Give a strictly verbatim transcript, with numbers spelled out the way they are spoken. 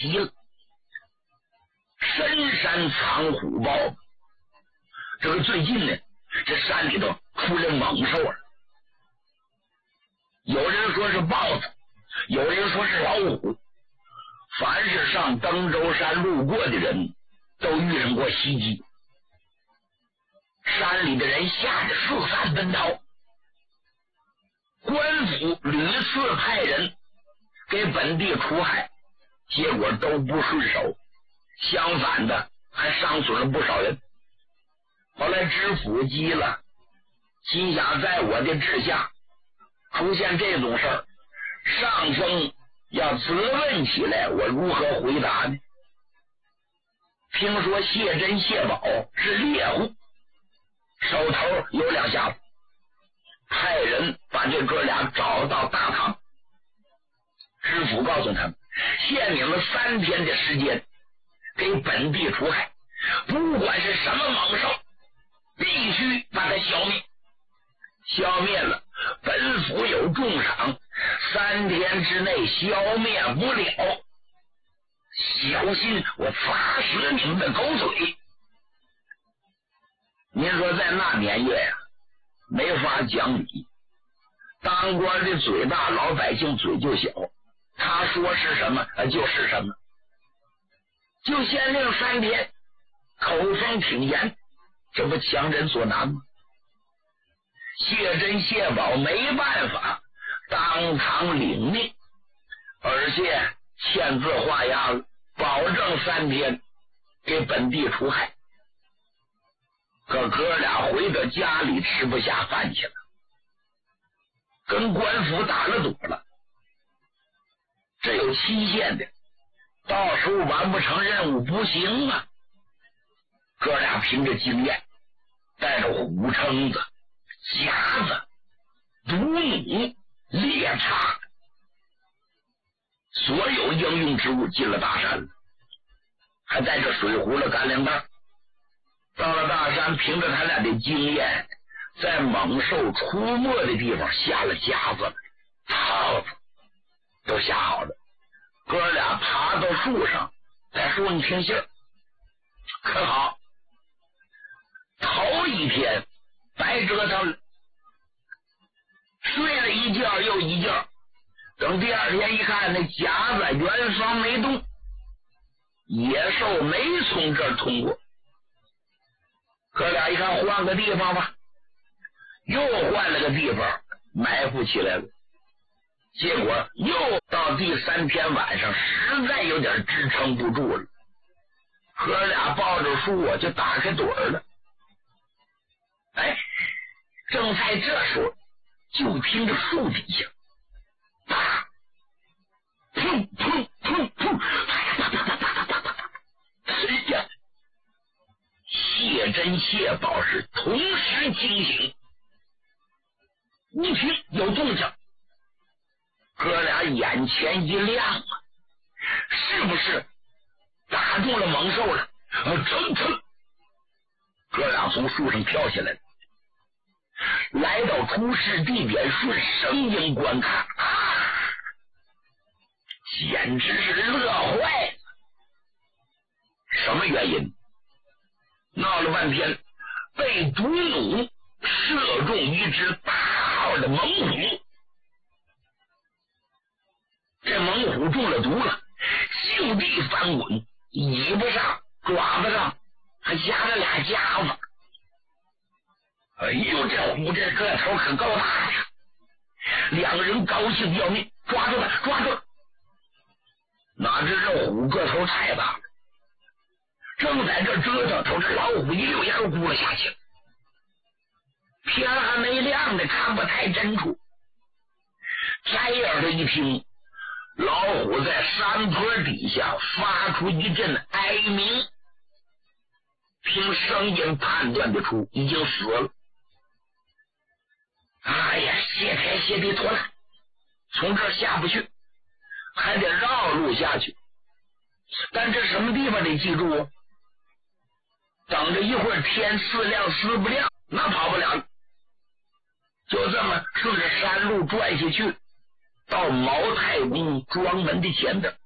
极了。深山藏虎豹，这个最近呢，这山里头出来猛兽了。有人说是豹子，有人说是老虎。凡是上登州山路过的人，都遇上过袭击。山里的人吓得四散奔逃。官府屡次派人给本地除害，结果都不顺手，相反的还伤损了不少人。后来知府急了，心想在我的治下出现这种事儿，上峰要责问起来，我如何回答呢？听说谢珍谢宝是猎户，手头有两下子，派人把这哥俩找到大堂。知府告诉他们，限你们三天的时间给本地除害，不管是什么猛兽，必须把它消灭。消灭了，本府有重赏，三天之内消灭不了，小心我砸死你们的狗嘴。您说在那年月呀、啊，没法讲理，当官的嘴大，老百姓嘴就小，他说是什么就是什么。就限令三天，口风挺严，这不强人所难吗？谢珍谢宝没办法，当堂领命，而且签字画押了，保证三天给本地除害。可哥俩回到家里吃不下饭去了，跟官府打了赌了，这有期限的，到时候完不成任务不行啊。哥俩凭着经验，带着虎蛏子、夹子、毒弩、猎叉，所有应用之物进了大山，还带着水壶了干粮袋。到了大山，凭着他俩的经验，在猛兽出没的地方下了夹子、套子，都下好了。哥俩爬到树上，在树上听信儿，可好，头一天白折腾了，睡了一觉又一觉，等第二天一看，那夹子原方没动，野兽没从这儿通过。哥俩一看，换个地方吧，又换了个地方埋伏起来了。结果又到第三天晚上，实在有点支撑不住了，哥俩抱着树啊就打开盹儿了。哎，正在这时候，就听着树底下啪砰砰砰砰，啪啪啪啪啪啪啪啪，谁呀？谢珍谢宝是同时惊醒，一听有动静，哥俩眼前一亮啊，是不是打中了猛兽了？噌噌，哥俩从树上跳下来了，来到出事地点，顺声音观看，啊，简直是乐坏了。什么原因？闹了半天，被毒弩射中一只大号的猛虎。这猛虎中了毒了，就地翻滚，尾巴上、爪子上还夹了俩夹子。哎呦，这虎这个头可够大呀！两个人高兴要命，抓住他，抓住他！哪知这虎个头太大了，正在这折腾，瞅这老虎一溜烟咕了下去。天还没亮的，看不太真处。摘耳的一听，老虎在山坡底下发出一阵哀鸣，凭声音判断得出已经死了。哎呀，谢天谢地脱了，从这儿下不去，还得绕路下去。但这什么地方得记住啊？等着一会儿天似亮似不亮，那跑不了了。就这么顺着山路转下去，到毛太公庄门的前边。